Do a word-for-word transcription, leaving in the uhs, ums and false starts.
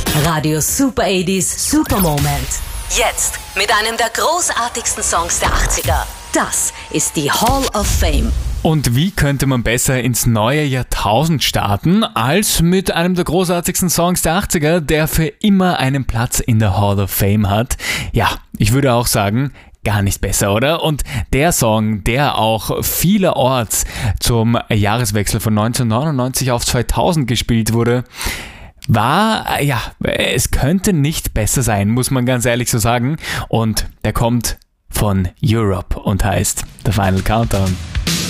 Radio Super achtziger Super Moment. Jetzt mit einem der großartigsten Songs der achtziger. Das ist die Hall of Fame. Und wie könnte man besser ins neue Jahrtausend starten, als mit einem der großartigsten Songs der achtziger, der für immer einen Platz in der Hall of Fame hat? Ja, ich würde auch sagen, gar nicht besser, oder? Und der Song, der auch vielerorts zum Jahreswechsel von neunzehnhundertneunundneunzig auf zweitausend gespielt wurde, war, ja, es könnte nicht besser sein, muss man ganz ehrlich so sagen. Und der kommt von Europe und heißt The Final Countdown.